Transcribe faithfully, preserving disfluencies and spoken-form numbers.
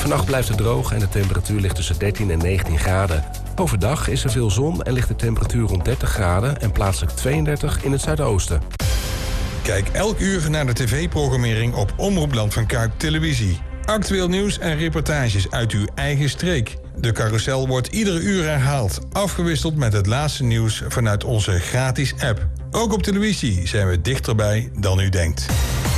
Vannacht blijft het droog en de temperatuur ligt tussen dertien en negentien graden. Overdag is er veel zon en ligt de temperatuur rond dertig graden... en plaatselijk tweeëndertig in het zuidoosten. Kijk elk uur naar de tv-programmering op Omroep Land van Kuik Televisie. Actueel nieuws en reportages uit uw eigen streek. De carousel wordt iedere uur herhaald, afgewisseld met het laatste nieuws vanuit onze gratis app. Ook op televisie zijn we dichterbij dan u denkt.